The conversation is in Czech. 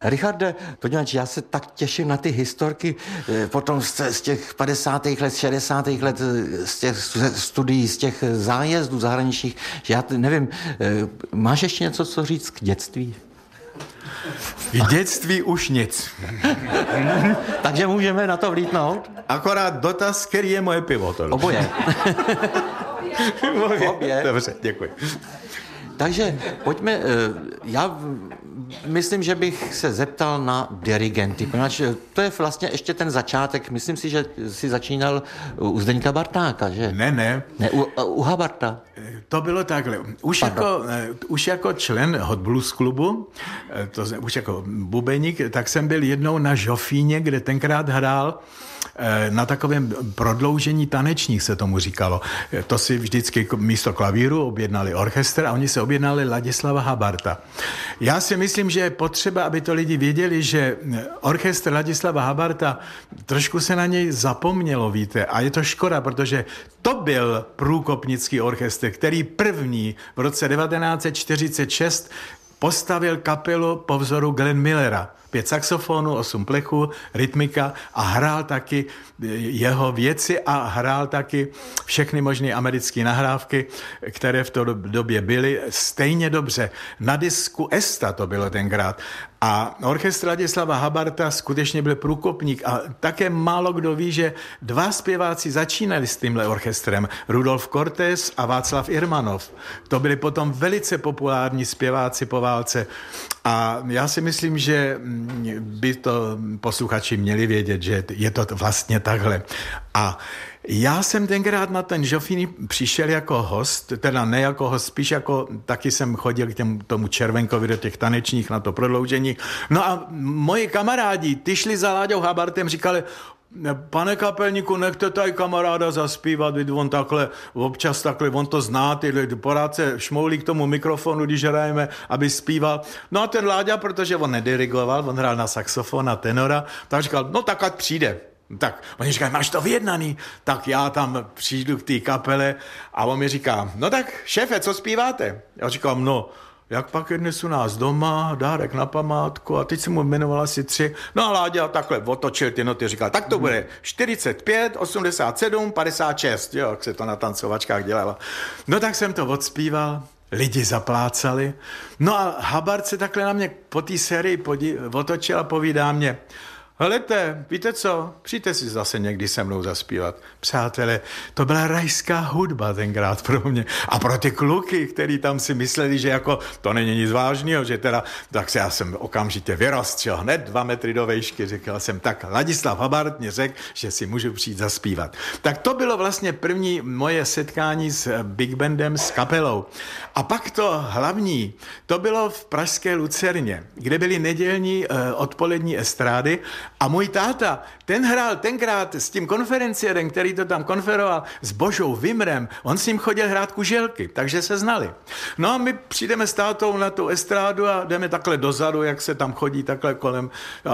Richarde, poněvadž já se tak těším na ty historky potom z těch 50. let, 60. let, z těch studií, z těch zájezdů zahraničních, že já nevím, máš ještě něco, co říct k dětství? K dětství už nic. Takže můžeme na to vlítnout? Akorát dotaz, který je moje pivo. Oboje. Obě. Dobře, děkuji. Takže pojďme, já myslím, že bych se zeptal na dirigenty, protože to je vlastně ještě ten začátek. Myslím si, že jsi začínal u Zdeňka Bartáka, že? Ne, u Habarta. To bylo takhle. Už jako člen Hot Blues klubu, už jako bubeník, tak jsem byl jednou na Žofíně, kde tenkrát hrál na takovém prodloužení tanečních, se tomu říkalo. To si vždycky místo klavíru objednali orchestr a oni se objednali Ladislava Habarta. Já si myslím, že je potřeba, aby to lidi věděli, že orchestr Ladislava Habarta, trošku se na něj zapomnělo, víte, a je to škoda, protože to byl průkopnický orchestr, který první v roce 1946 postavil kapelu po vzoru Glenn Millera. 5 saxofonů, 8 plechů, rytmika a hrál taky jeho věci a hrál taky všechny možné americké nahrávky, které v té době byly stejně dobře. Na disku Esta to bylo tenkrát. A orchestr Ladislava Habarta skutečně byl průkopník a také málo kdo ví, že 2 zpěváci začínali s tímhle orchestrem. Rudolf Cortés a Václav Irmanov. To byli potom velice populární zpěváci po válce. A já si myslím, že by to posluchači měli vědět, že je to vlastně takhle. A já jsem tenkrát na ten Žofín přišel jako host, teda ne jako host, spíš jako taky jsem chodil k tomu Červenkovi do těch tanečních na to prodloužení. No a moji kamarádi, ty šli za Láďou Habartem, říkali: pane kapelníku, nechte tady kamaráda zaspívat, on takhle, občas takhle, on to zná, porád se šmoulí k tomu mikrofonu, když hrajeme, aby zpíval. No a ten Láďa, protože on nedirigoval, on hrál na saxofon, na tenora, tak říkal, no tak ať přijde. Tak oni říkají, máš to vyjednaný? Tak já tam přijdu k té kapele a on mi říká, no tak šéfe, co zpíváte? Já říkám, no, jak pak je dnes u nás doma, dárek na památku a teď jsem mu jmenoval asi 3. No a Láďa takhle otočil ty noty, říkal, tak to bude 45, 87, 56, jo, jak se to na tancovačkách dělalo. No tak jsem to odspíval, lidi zaplácali. No a Habart se takhle na mě po té sérii otočil a povídá mě, helejte, víte co, přijďte si zase někdy se mnou zaspívat. Přátelé, to byla rajská hudba tenkrát pro mě. A pro ty kluky, který tam si mysleli, že jako to není nic vážného, že teda, tak já jsem okamžitě vyrostřel, hned 2 metry do vejšky, říkal jsem, tak Ladislav Habart mě řekl, že si můžu přijít zaspívat. Tak to bylo vlastně první moje setkání s Big Bandem, s kapelou. A pak to hlavní, to bylo v pražské Lucerně, kde byly nedělní odpolední estrády. A můj táta, ten hrál tenkrát s tím konferenciérem, který to tam konferoval, s Božou Vimrem, on s ním chodil hrát kuželky, takže se znali. No a my přijdeme s tátou na tu estrádu a jdeme takhle dozadu, jak se tam chodí takhle kolem